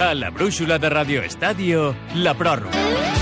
A la brúixola de Radio Estadio, la pròrroga.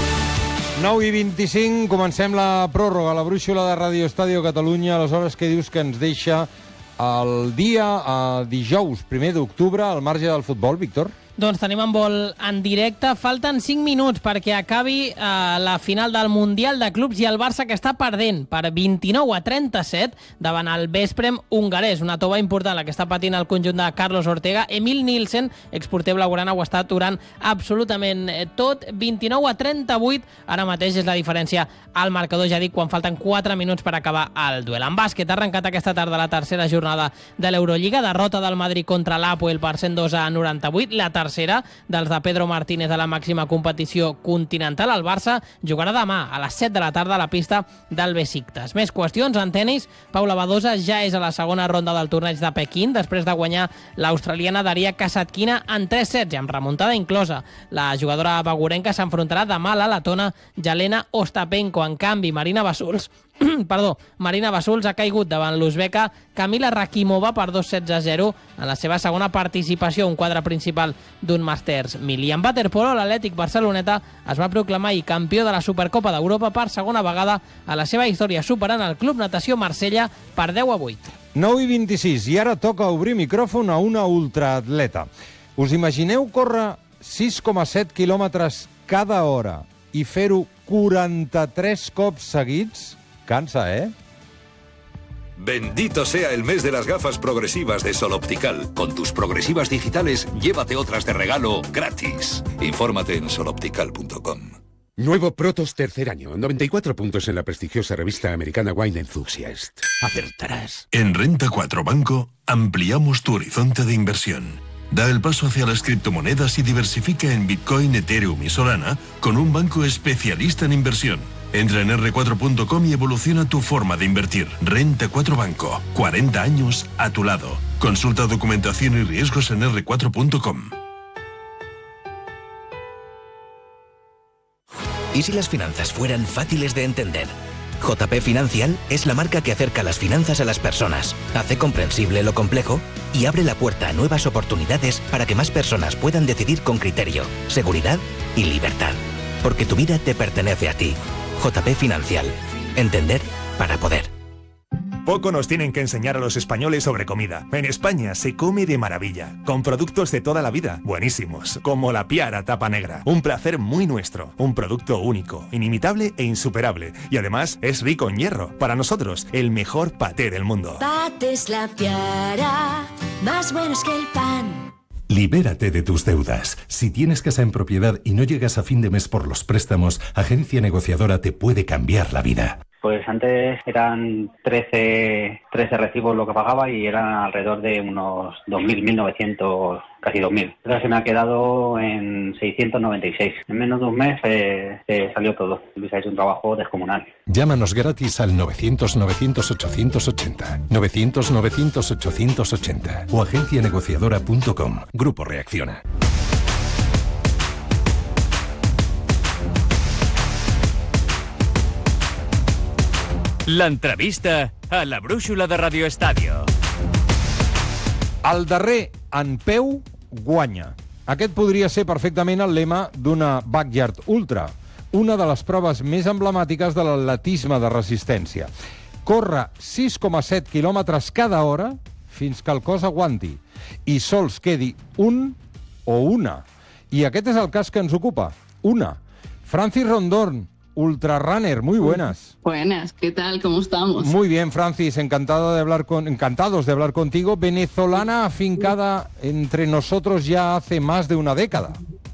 9:25, comencem la pròrroga, la brúixola de Radio Estadio Catalunya. Aleshores, què dius que ens deixa el dia dijous, 1 d'octubre, al marge del futbol, Víctor? Doncs tenim en vol en directe. Falten 5 minuts perquè acabi la final del Mundial de Clubs i el Barça, que està perdent per 29-37 davant el Veszprém hongarès. Una tova important la que està patint el conjunt de Carlos Ortega. Emil Nielsen, exporter blaugrana, ho està aturant absolutament tot. 29-38, ara mateix és la diferència al marcador, ja dic, quan falten 4 minuts per acabar el duel. En bàsquet ha arrencat aquesta tarda la tercera jornada de l'Eurolliga. Derrota del Madrid contra l'Apoel per 102-98. La tercera dels de Pedro Martínez a la màxima competició continental. El Barça jugarà demà a les 7 de la tarda a la pista del Besiktas. Més qüestions en tenis. Paula Badosa ja és a la segona ronda del torneig de Pequín després de guanyar l'australiana Daria Kasatkina en 3 sets i amb remuntada inclosa. La jugadora bagurenca s'enfrontarà demà a la letona Jelena Ostapenko. En canvi, Marina Bassuls ha caigut davant l'uzbeca Kamila Rakimova per 2-7-0 en la seva segona participació, un quadre principal d'un Masters 1000. I en waterpolo, l'Atlètic Barceloneta es va proclamar campió de la Supercopa d'Europa per segona vegada a la seva història, superant el Club Natació Marsella per 10-8. 9:26, i ara toca obrir micròfon a una ultraatleta. Us imagineu córrer 6,7 quilòmetres cada hora i fer-ho 43 cops seguits? Cansa, ¿eh? Bendito sea el mes de las gafas progresivas de Sol Optical. Con tus progresivas digitales, llévate otras de regalo gratis. Infórmate en soloptical.com. Nuevo Protos tercer año, 94 puntos en la prestigiosa revista americana Wine Enthusiast. Acertarás. En Renta 4 Banco ampliamos tu horizonte de inversión. Da el paso hacia las criptomonedas y diversifica en Bitcoin, Ethereum y Solana con un banco especialista en inversión. Entra en r4.com y evoluciona tu forma de invertir. Renta 4 Banco. 40 años a tu lado. Consulta documentación y riesgos en r4.com. ¿Y si las finanzas fueran fáciles de entender? JP Financial es la marca que acerca las finanzas a las personas, hace comprensible lo complejo y abre la puerta a nuevas oportunidades para que más personas puedan decidir con criterio, seguridad y libertad. Porque tu vida te pertenece a ti. JP Financial. Entender para poder. Poco nos tienen que enseñar a los españoles sobre comida. En España se come de maravilla, con productos de toda la vida, buenísimos, como la Piara Tapa Negra. Un placer muy nuestro, un producto único, inimitable e insuperable. Y además es rico en hierro. Para nosotros, el mejor paté del mundo. Patés La Piara, más buenos que el pan. Libérate de tus deudas. Si tienes casa en propiedad y no llegas a fin de mes por los préstamos, Agencia Negociadora te puede cambiar la vida. Pues antes eran 13 recibos lo que pagaba y eran alrededor de unos 2.000, 1.900, casi 2.000. Ahora se me ha quedado en 696. En menos de un mes salió todo. Luis ha hecho un trabajo descomunal. Llámanos gratis al 900-900-880, 900-900-880 o agencianegociadora.com. Grupo Reacciona. L'entrevista a la brúixola de Radio Estadio. El darrer en peu guanya. Aquest podria ser perfectament el lema d'una Backyard Ultra, una de les proves més emblemàtiques de l'atletisme de resistència. Corre 6,7 quilòmetres cada hora fins que el cos aguanti i sols quedi un o una. I aquest és el cas que ens ocupa, una. Francis Rondón, ultrarunner, muy buenas. Buenas, ¿qué tal? ¿Cómo estamos? Muy bien, Francis, encantados de hablar contigo. Venezolana afincada entre nosotros ya hace más de una década.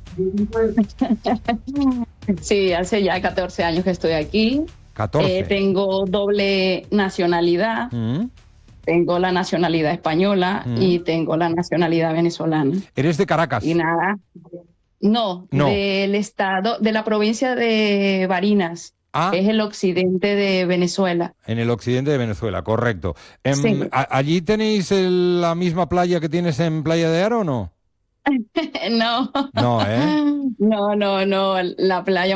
Sí, hace ya 14 años que estoy aquí. 14. Tengo doble nacionalidad. Tengo la nacionalidad española y tengo la nacionalidad venezolana. ¿Eres de Caracas? Y nada... No, del estado, de la provincia de Barinas. Es el occidente de Venezuela. En el occidente de Venezuela, correcto. Sí. ¿Allí tenéis la misma playa que tienes en Playa de Aro o no? No. No, ¿eh? No, la playa